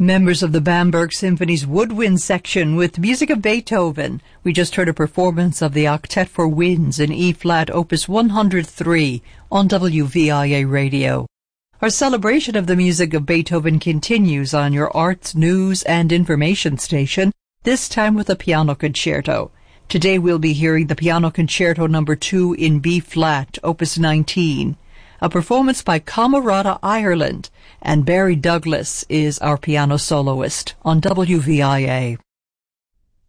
Members of the Bamberg Symphony's woodwind section with music of Beethoven. We just heard a performance of the Octet for Winds in E-flat Opus 103 on WVIA Radio. Our celebration of the music of Beethoven continues on your arts, news, and information station, this time with a piano concerto. Today we'll be hearing the Piano Concerto No. 2 in B-flat, Opus 19. A performance by Camerata Ireland, and Barry Douglas is our piano soloist on WVIA.